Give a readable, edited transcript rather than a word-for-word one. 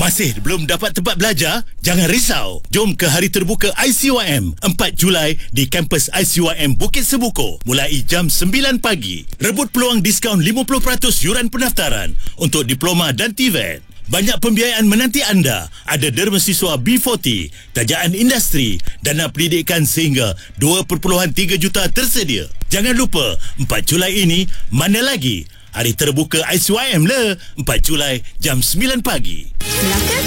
Masih belum dapat tempat belajar? Jangan risau. Jom ke Hari Terbuka ICYM 4 Julai di kampus ICYM Bukit Sebuko mulai jam 9 pagi. Rebut peluang diskaun 50% yuran pendaftaran untuk diploma dan TVET. Banyak pembiayaan menanti anda. Ada derma siswa B40, tajaan industri, dana pendidikan sehingga 2.3 juta tersedia. Jangan lupa, 4 Julai ini mana lagi? Hari Terbuka ICYM lah, 4 Julai jam 9 pagi. Silakan